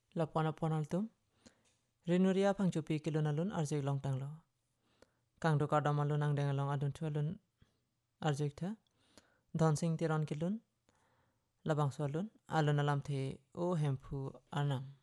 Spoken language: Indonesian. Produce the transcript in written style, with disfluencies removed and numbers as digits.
lapona ponaltum rinuria phangchupi kilonalun arjek long tanglo kang do kadamalun ang dengalong adun thualun arjek tha dhonsing tiron kilun labang swalun alun alam the o hemphu anam